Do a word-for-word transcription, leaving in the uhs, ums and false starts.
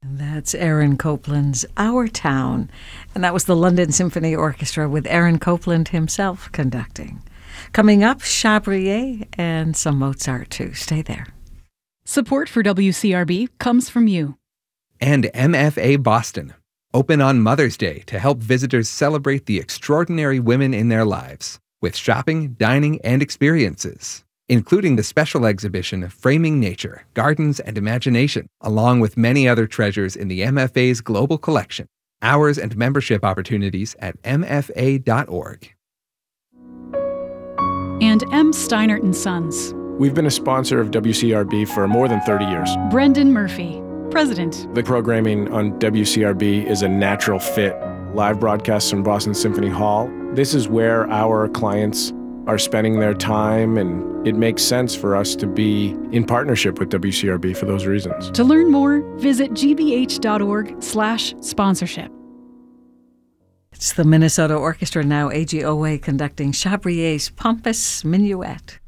That's Aaron Copland's Our Town. And that was the London Symphony Orchestra with Aaron Copland himself conducting. Coming up, Chabrier and some Mozart too. Stay there. Support for W C R B comes from you. And M F A Boston, open on Mother's Day to help visitors celebrate the extraordinary women in their lives with shopping, dining, and experiences, including the special exhibition Framing Nature, Gardens and Imagination, along with many other treasures in the M F A's global collection. Hours and membership opportunities at m f a dot org. And M. Steinert and Sons. We've been a sponsor of W C R B for more than thirty years. Brendan Murphy, President. The programming on W C R B is a natural fit. Live broadcasts from Boston Symphony Hall. This is where our clients are spending their time, and it makes sense for us to be in partnership with W C R B for those reasons. To learn more, visit g b h dot org slash sponsorship. It's the Minnesota Orchestra now, A G O A, conducting Chabrier's Pompous Minuet.